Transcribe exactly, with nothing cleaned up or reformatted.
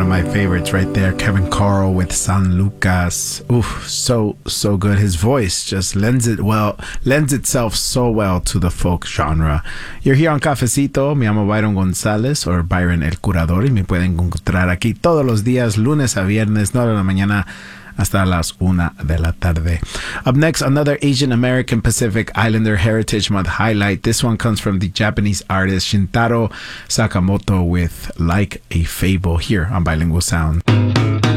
of my favorites right there. Kevin Carl with San Lucas. Oof, so, so good. His voice just lends it well, lends itself so well to the folk genre. You're here on Cafecito. Me llamo Byron González, or Byron el Curador, y me pueden encontrar aquí todos los días, lunes a viernes, nueve de la mañana hasta las una de la tarde. Up next, another Asian American Pacific Islander Heritage Month highlight. This one comes from the Japanese artist Shintaro Sakamoto with Like a Fable here on Bilingual Sound.